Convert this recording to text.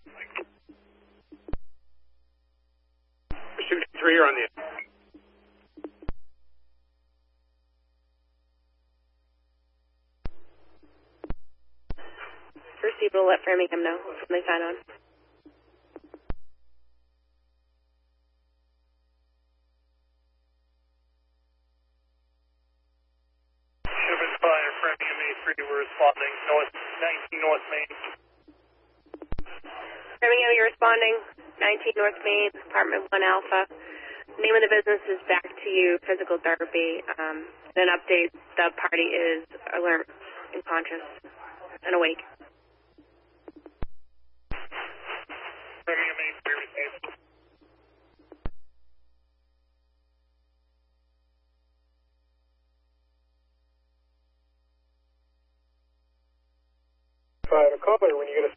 Pursuit 3, you're on the... Pursuit will let Framingham know when they sign on. Framingham A3, we're responding. North 19 North Main. Framingham, you're responding. 19 North Main, Apartment 1 Alpha. Name of the business is Back to You Physical Therapy. An update, the party is alert and conscious and awake. Framingham A3 received. Fire a caller when you get a